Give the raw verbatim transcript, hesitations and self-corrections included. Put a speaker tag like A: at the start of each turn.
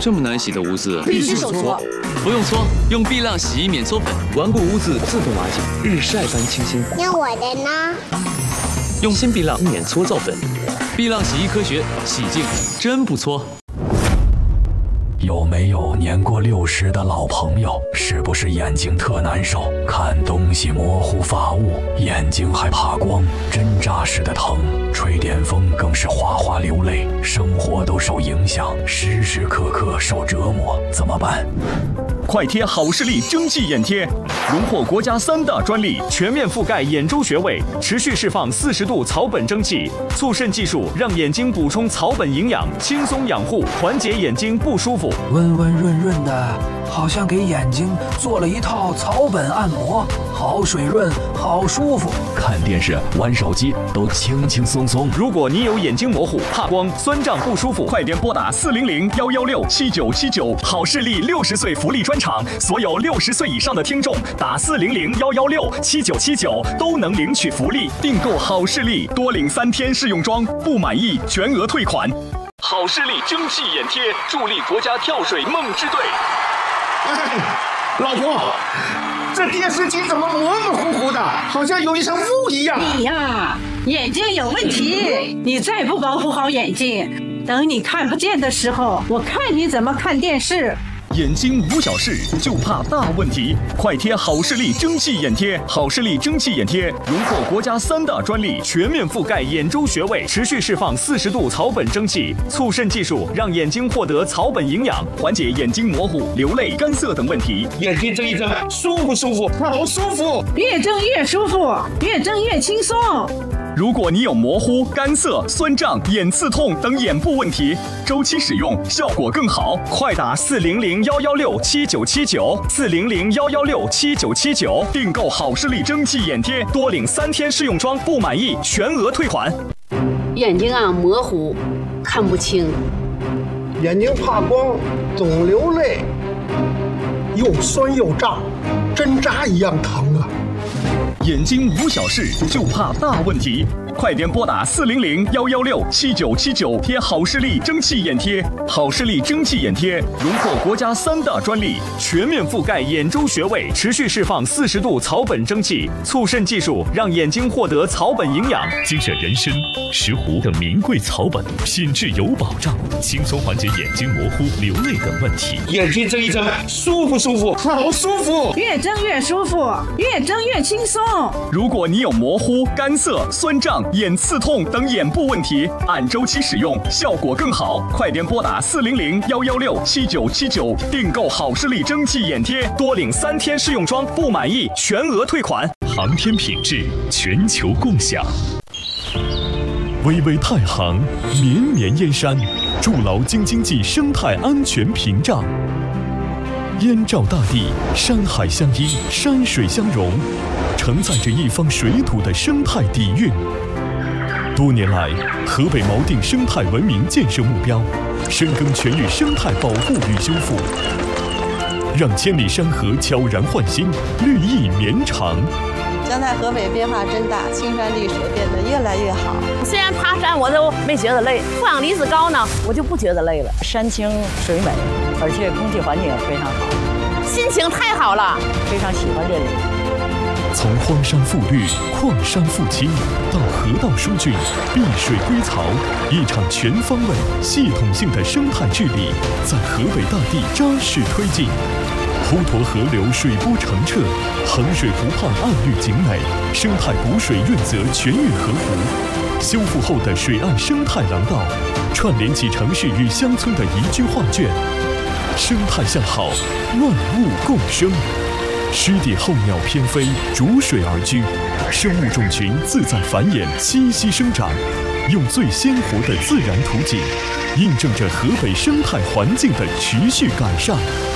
A: 这么难洗的污渍，
B: 必须手搓。
A: 不用搓，用碧浪洗衣免搓粉，顽固污渍自动瓦解，日晒般清新。
C: 那我的呢？
A: 用新碧浪免搓皂粉，碧浪洗衣科学，洗净真不搓。
D: 有没有年过六十的老朋友？是不是眼睛特难受，看东西模糊发雾，眼睛还怕光，针扎似的疼，吹电风更是哗哗流泪，生活都受影响，时时刻刻受折磨，怎么办？
E: 快贴好视力蒸汽眼贴，荣获国家三大专利，全面覆盖眼周穴位，持续释放四十度草本蒸汽，促渗技术让眼睛补充草本营养，轻松养护，缓解眼睛不舒服。
F: 温温润润的，好像给眼睛做了一套草本按摩，好水润，好舒服。
D: 看电视、玩手机都轻轻松松。
E: 如果你有眼睛模糊、怕光、酸胀不舒服，快点拨打四零零幺幺六七九七九，好视力六十岁福利专场，所有六十岁以上的听众打四零零幺幺六七九七九都能领取福利。订购好视力多领三天试用装，不满意全额退款。好视力蒸汽眼贴，助力国家跳水梦之队。
G: 哎，老婆，这电视机怎么模模糊糊的，好像有一层雾一样？
H: 你呀，眼睛有问题，你再不保护好眼睛，等你看不见的时候，我看你怎么看电视。
E: 眼睛无小事，就怕大问题。快贴好视力蒸汽眼贴，好视力蒸汽眼贴荣获国家三大专利，全面覆盖眼周穴位，持续释放四十度草本蒸汽，促渗技术让眼睛获得草本营养，缓解眼睛模糊、流泪、干涩等问题。
G: 眼睛睁一睁，舒不舒服？好舒服！
H: 越睁越舒服，越睁越轻松。
E: 如果你有模糊、干涩、酸胀、眼刺痛等眼部问题，周期使用效果更好，快打四零零幺幺六七九七九，四零零幺幺六七九七九，订购好视力蒸汽眼贴，多领三天试用装，不满意全额退款。
B: 眼睛啊模糊，看不清，
G: 眼睛怕光，总流泪，又酸又胀，针扎一样疼啊！
E: 眼睛无小事，就怕大问题。快点拨打四零零幺幺六七九七九，贴好视力蒸汽眼贴。好视力蒸汽眼贴荣获国家三大专利，全面覆盖眼周穴位，持续释放四十度草本蒸汽，促渗技术让眼睛获得草本营养。
I: 精选人参、石斛等名贵草本，品质有保障，轻松缓解眼睛模糊、流泪等问题。
G: 眼睛睁一睁，舒不舒服？好舒服！
H: 越睁越舒服，越睁越轻松。
E: 如果你有模糊、干涩、酸胀、眼刺痛等眼部问题，按周期使用效果更好。快点拨打四零零幺幺六七九七九，订购好视力蒸汽眼贴，多领三天试用装，不满意全额退款。
I: 航天品质，全球共享。巍巍太行，绵绵燕山，筑牢京津冀生态安全屏障。燕赵大地，山海相依，山水相融，承载着一方水土的生态底蕴。多年来，河北锚定生态文明建设目标，深耕全域生态保护与修复，让千里山河悄然焕新，绿意绵长。
J: 将在河北变化真大，青山绿水变得越来越好。
K: 虽然爬山我都没觉得累，负氧离子高呢，我就不觉得累了。
L: 山清水美，而且空气环境也非常好，
K: 心情太好了，
L: 非常喜欢这里。
I: 从荒山覆绿、矿山复青到河道疏浚、碧水归槽，一场全方位、系统性的生态治理在河北大地扎实推进。滹沱河流水波澄澈，衡水湖畔岸绿景美，生态补水润泽全域河湖。修复后的水岸生态廊道，串联起城市与乡村的宜居画卷。生态向好，万物共生。湿地候鸟翩飞，逐水而居，生物种群自在繁衍，栖息生长，用最鲜活的自然图景，印证着河北生态环境的持续改善。